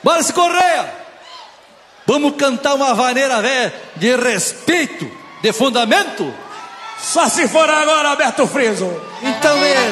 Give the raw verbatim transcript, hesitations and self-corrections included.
Márcio Correia, vamos cantar uma vaneira velha de respeito, de fundamento? Só se for agora, Alberto Friso. Então é